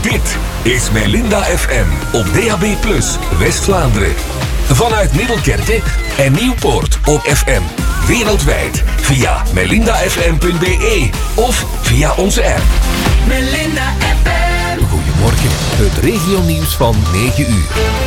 Dit is Melinda FM op DAB+, West-Vlaanderen. Vanuit Middelkerke en Nieuwpoort op FM. Wereldwijd via melindafm.be of via onze app. Melinda FM. Goedemorgen, het regionieuws van 9 uur.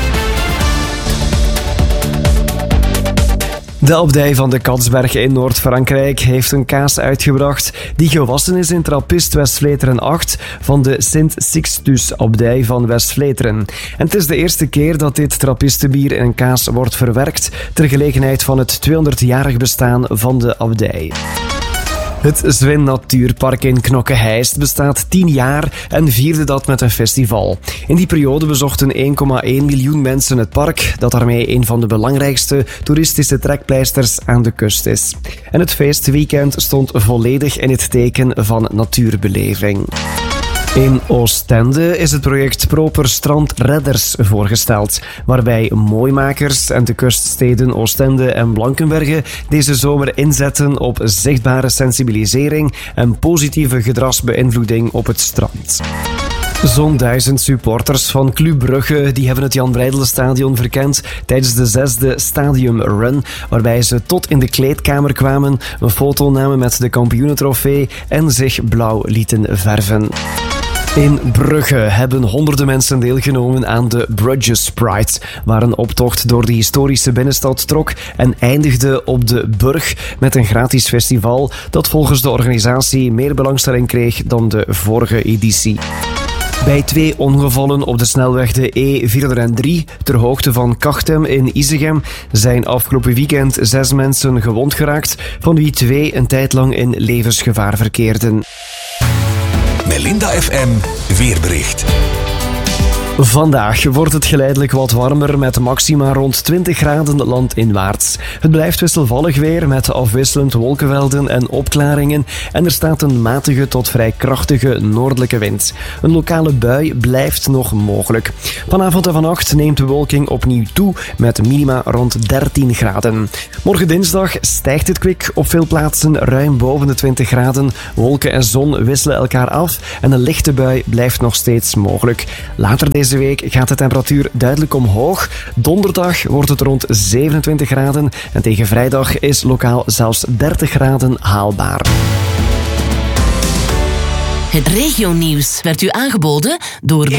De abdij van de Katsberg in Noord-Frankrijk heeft een kaas uitgebracht die gewassen is in Trappist West-Vleteren 8 van de Sint-Sixtus-abdij van West-Vleteren. En het is de eerste keer dat dit Trappistenbier in een kaas wordt verwerkt ter gelegenheid van het 200-jarig bestaan van de abdij. Het Zwin Natuurpark in Knokke-Heist bestaat 10 jaar en vierde dat met een festival. In die periode bezochten 1,1 miljoen mensen het park, dat daarmee een van de belangrijkste toeristische trekpleisters aan de kust is. En het feestweekend stond volledig in het teken van natuurbeleving. In Oostende is het project Proper Strandredders voorgesteld, waarbij mooimakers en de kuststeden Oostende en Blankenberge deze zomer inzetten op zichtbare sensibilisering en positieve gedragsbeïnvloeding op het strand. Zo'n 1000 supporters van Club Brugge die hebben het Jan Breidel-stadion verkend tijdens de 6e Stadium Run, waarbij ze tot in de kleedkamer kwamen, een foto namen met de kampioenentrofee en zich blauw lieten verven. In Brugge hebben honderden mensen deelgenomen aan de Bruges Pride, waar een optocht door de historische binnenstad trok en eindigde op de Burg met een gratis festival dat volgens de organisatie meer belangstelling kreeg dan de vorige editie. Bij 2 ongevallen op de snelweg de E403 ter hoogte van Kachtem in Isegem zijn afgelopen weekend 6 mensen gewond geraakt, van wie 2 een tijd lang in levensgevaar verkeerden. Melinda FM weerbericht. Vandaag wordt het geleidelijk wat warmer met maxima rond 20 graden landinwaarts. Het blijft wisselvallig weer met afwisselend wolkenvelden en opklaringen en er staat een matige tot vrij krachtige noordelijke wind. Een lokale bui blijft nog mogelijk. Vanavond en vannacht neemt de bewolking opnieuw toe met minima rond 13 graden. Morgen dinsdag stijgt het kwik op veel plaatsen ruim boven de 20 graden. Wolken en zon wisselen elkaar af en een lichte bui blijft nog steeds mogelijk. Later deze week gaat de temperatuur duidelijk omhoog. Donderdag wordt het rond 27 graden en tegen vrijdag is lokaal zelfs 30 graden haalbaar. Het regionieuws werd u aangeboden door